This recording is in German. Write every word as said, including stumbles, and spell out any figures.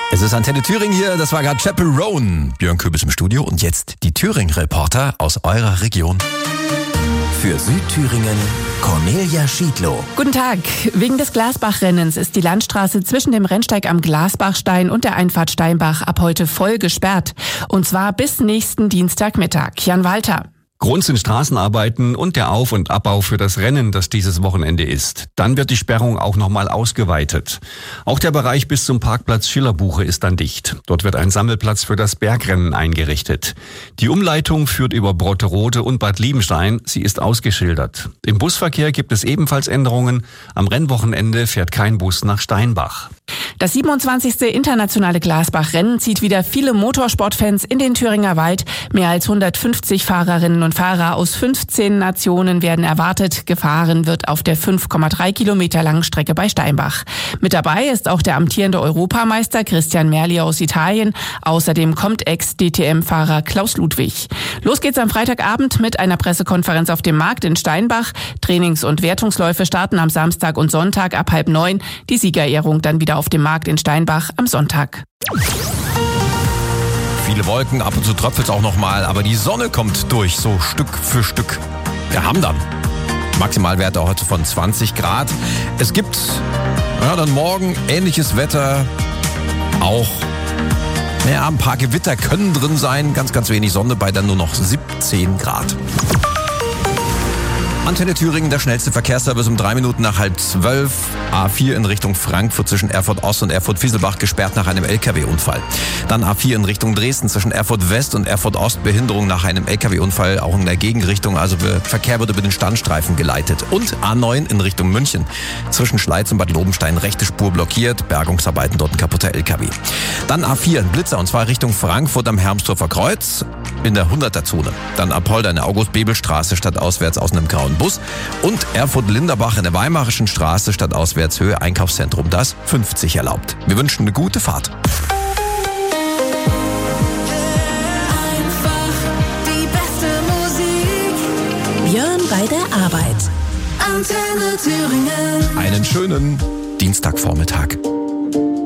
Es ist Antenne Thüringen hier, das war gerade Chapel Roan. Björn Köbis im Studio und jetzt die Thüringen-Reporter aus eurer Region. Für Südthüringen Cornelia Schiedlow. Guten Tag. Wegen des Glasbach-Rennens ist die Landstraße zwischen dem Rennsteig am Glasbachstein und der Einfahrt Steinbach ab heute voll gesperrt. Und zwar bis nächsten Dienstagmittag. Jan Walter. Grund sind Straßenarbeiten und der Auf- und Abbau für das Rennen, das dieses Wochenende ist. Dann wird die Sperrung auch nochmal ausgeweitet. Auch der Bereich bis zum Parkplatz Schillerbuche ist dann dicht. Dort wird ein Sammelplatz für das Bergrennen eingerichtet. Die Umleitung führt über Brotterode und Bad Liebenstein. Sie ist ausgeschildert. Im Busverkehr gibt es ebenfalls Änderungen. Am Rennwochenende fährt kein Bus nach Steinbach. Das siebenundzwanzigste internationale Glasbach-Rennen zieht wieder viele Motorsportfans in den Thüringer Wald. Mehr als hundertfünfzig Fahrerinnen und Fahrer aus fünfzehn Nationen werden erwartet. Gefahren wird auf der fünf Komma drei Kilometer langen Strecke bei Steinbach. Mit dabei ist auch der amtierende Europameister Christian Merli aus Italien. Außerdem kommt Ex-D T M-Fahrer Klaus Ludwig. Los geht's am Freitagabend mit einer Pressekonferenz auf dem Markt in Steinbach. Trainings- und Wertungsläufe starten am Samstag und Sonntag ab halb neun. Die Siegerehrung dann wieder auf dem Markt in Steinbach am Sonntag. Viele Wolken, ab und zu tröpfelt es auch nochmal, aber die Sonne kommt durch, so Stück für Stück. Wir haben dann Maximalwerte heute von zwanzig Grad. Es gibt ja, dann morgen ähnliches Wetter, auch ja, ein paar Gewitter können drin sein, ganz, ganz wenig Sonne bei dann nur noch siebzehn Grad. Antenne Thüringen, der schnellste Verkehrsservice um drei Minuten nach halb zwölf. A vier in Richtung Frankfurt zwischen Erfurt Ost und Erfurt Fieselbach gesperrt nach einem L K W-Unfall. Dann A vier in Richtung Dresden zwischen Erfurt West und Erfurt Ost, Behinderung nach einem L K W-Unfall, auch in der Gegenrichtung, also Verkehr wird über den Standstreifen geleitet. Und A neun in Richtung München zwischen Schleiz und Bad Lobenstein, rechte Spur blockiert, Bergungsarbeiten, dort ein kaputter L K W. Dann A vier in Blitzer und zwar Richtung Frankfurt am Hermsdorfer Kreuz in der hunderter-Zone. Dann Apolda in der August-Bebel-Straße stadtauswärts aus einem grauen Bus und Erfurt-Linderbach in der Weimarischen Straße stadtauswärts Höhe Einkaufszentrum, das fünfzig erlaubt. Wir wünschen eine gute Fahrt. Einfach die beste Musik. Björn bei der Arbeit. Antenne Thüringen. Einen schönen Dienstagvormittag.